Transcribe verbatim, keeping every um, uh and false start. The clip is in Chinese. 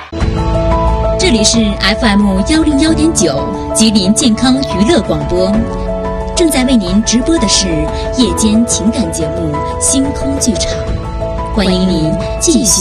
这里是 F M 幺零幺点九吉林健康娱乐广播，正在为您直播的是夜间情感节目《星空剧场》，欢迎您继续